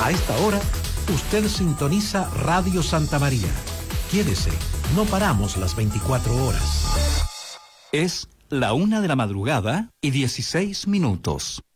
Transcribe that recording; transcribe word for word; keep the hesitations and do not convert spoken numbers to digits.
A esta hora, usted sintoniza Radio Santa María. Quédese, no paramos las veinticuatro horas. Es la una de la madrugada y dieciséis minutos.